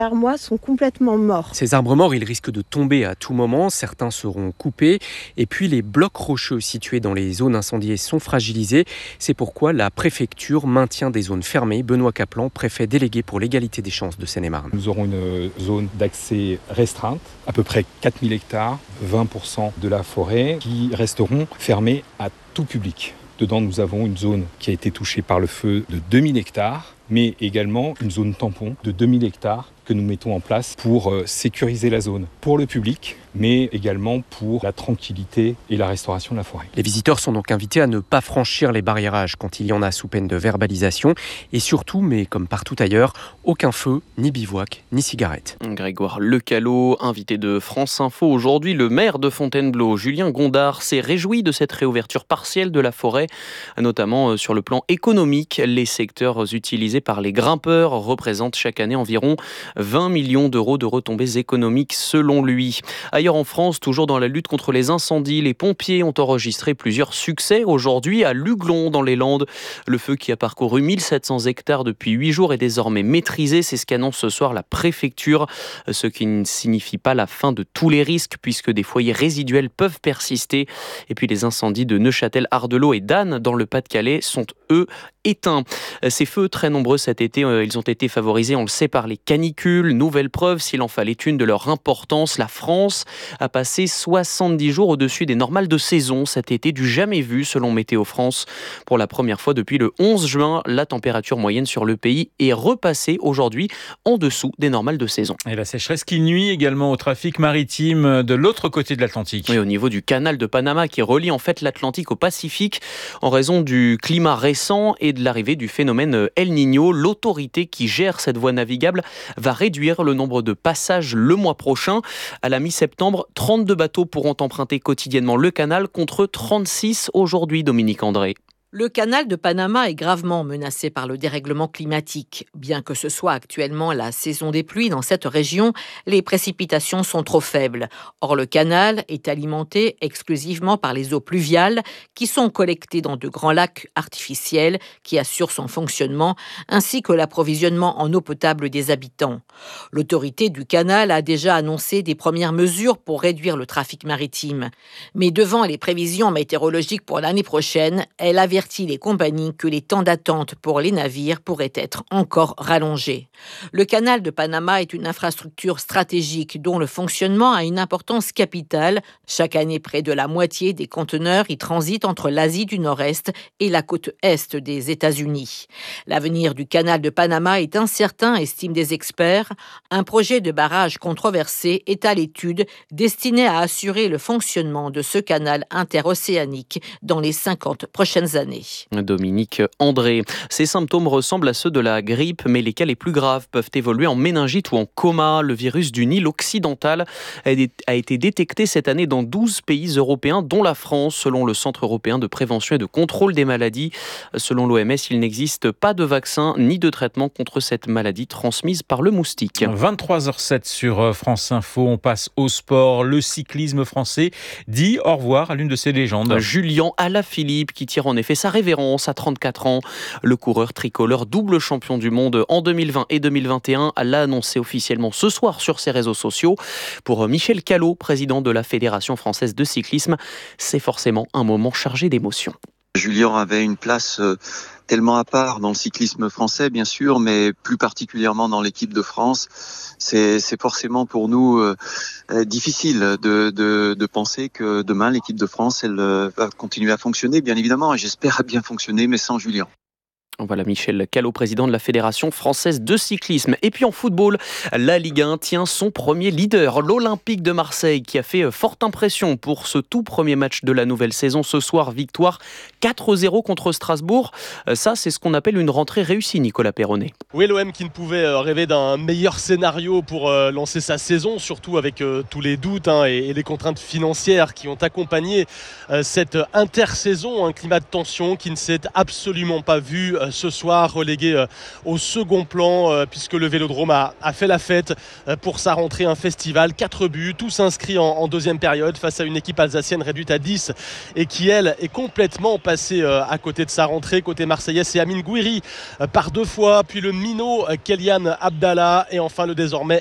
Moi sont complètement morts. Ces arbres morts, ils risquent de tomber à tout moment, certains seront coupés et puis les blocs rocheux situés dans les zones incendiées sont fragilisés. C'est pourquoi la préfecture maintient des zones fermées. Benoît Caplan, préfet délégué pour l'égalité des chances de Seine-et-Marne. Nous aurons une zone d'accès restreinte, à peu près 4000 hectares, 20% de la forêt, qui resteront fermés à tout public. Dedans, nous avons une zone qui a été touchée par le feu de 2000 hectares, mais également une zone tampon de 2000 hectares que nous mettons en place pour sécuriser la zone pour le public, mais également pour la tranquillité et la restauration de la forêt. Les visiteurs sont donc invités à ne pas franchir les barriérages quand il y en a sous peine de verbalisation. Et surtout, mais comme partout ailleurs, aucun feu, ni bivouac, ni cigarette. Grégoire Lecallot, invité de France Info aujourd'hui, le maire de Fontainebleau, Julien Gondard, s'est réjoui de cette réouverture partielle de la forêt, notamment sur le plan économique. Les secteurs utilisés par les grimpeurs représentent chaque année environ 20 millions d'euros de retombées économiques selon lui. Ailleurs en France, toujours dans la lutte contre les incendies, les pompiers ont enregistré plusieurs succès aujourd'hui à Luglon dans les Landes. Le feu qui a parcouru 1700 hectares depuis 8 jours est désormais maîtrisé. C'est ce qu'annonce ce soir la préfecture. Ce qui ne signifie pas la fin de tous les risques puisque des foyers résiduels peuvent persister. Et puis les incendies de Neuchâtel, Ardelot et d'Anne dans le Pas-de-Calais sont eux éteints. Ces feux très nombreux cet été, ils ont été favorisés, on le sait, par les canicules. Nouvelle preuve, s'il en fallait une, de leur importance. La France a passé 70 jours au-dessus des normales de saison cet été, du jamais vu selon Météo France. Pour la première fois depuis le 11 juin, la température moyenne sur le pays est repassée aujourd'hui en dessous des normales de saison. Et la sécheresse qui nuit également au trafic maritime de l'autre côté de l'Atlantique. Oui, au niveau du canal de Panama qui relie en fait l'Atlantique au Pacifique en raison du climat récent et de l'arrivée du phénomène El Niño. L'autorité qui gère cette voie navigable va réduire le nombre de passages le mois prochain. À la mi-septembre, 32 bateaux pourront emprunter quotidiennement le canal contre 36 aujourd'hui, Dominique André. Le canal de Panama est gravement menacé par le dérèglement climatique. Bien que ce soit actuellement la saison des pluies dans cette région, les précipitations sont trop faibles. Or, le canal est alimenté exclusivement par les eaux pluviales qui sont collectées dans de grands lacs artificiels qui assurent son fonctionnement, ainsi que l'approvisionnement en eau potable des habitants. L'autorité du canal a déjà annoncé des premières mesures pour réduire le trafic maritime. Mais devant les prévisions météorologiques pour l'année prochaine, elle avertit les compagnies que les temps d'attente pour les navires pourraient être encore rallongés. Le canal de Panama est une infrastructure stratégique dont le fonctionnement a une importance capitale. Chaque année, près de la moitié des conteneurs y transitent entre l'Asie du Nord-Est et la côte Est des États-Unis. L'avenir du canal de Panama est incertain, estiment des experts. Un projet de barrage controversé est à l'étude, destiné à assurer le fonctionnement de ce canal interocéanique dans les 50 prochaines années. Dominique André. Ces symptômes ressemblent à ceux de la grippe, mais les cas les plus graves peuvent évoluer en méningite ou en coma. Le virus du Nil occidental a été détecté cette année dans 12 pays européens, dont la France, selon le Centre européen de prévention et de contrôle des maladies. Selon l'OMS, il n'existe pas de vaccin ni de traitement contre cette maladie transmise par le moustique. 23h07 sur France Info, on passe au sport. Le cyclisme français dit au revoir à l'une de ses légendes. Julian Alaphilippe qui tire en effet sa révérence à 34 ans. Le coureur tricolore, double champion du monde en 2020 et 2021, l'a annoncé officiellement ce soir sur ses réseaux sociaux. Pour Michel Callot, président de la Fédération française de cyclisme, c'est forcément un moment chargé d'émotions. Julien avait une place tellement à part dans le cyclisme français, bien sûr, mais plus particulièrement dans l'équipe de France. C'est forcément pour nous difficile de penser que demain, l'équipe de France, elle va continuer à fonctionner, bien évidemment, et j'espère bien fonctionner, mais sans Julien. Voilà Michel Callot, président de la Fédération française de cyclisme. Et puis en football, la Ligue 1 tient son premier leader, l'Olympique de Marseille, qui a fait forte impression pour ce tout premier match de la nouvelle saison. Ce soir, victoire 4-0 contre Strasbourg. Ça, c'est ce qu'on appelle une rentrée réussie, Nicolas Perronnet. Oui, l'OM qui ne pouvait rêver d'un meilleur scénario pour lancer sa saison, surtout avec tous les doutes et les contraintes financières qui ont accompagné cette intersaison. Un climat de tension qui ne s'est absolument pas vu ce soir, relégué au second plan puisque le Vélodrome a fait la fête pour sa rentrée, un festival, 4 buts, tous inscrits en deuxième période face à une équipe alsacienne réduite à 10 et qui elle est complètement passée à côté de sa rentrée. Côté marseillais, c'est Amine Gouiri par 2 fois, puis le minot Kélian Abdallah et enfin le désormais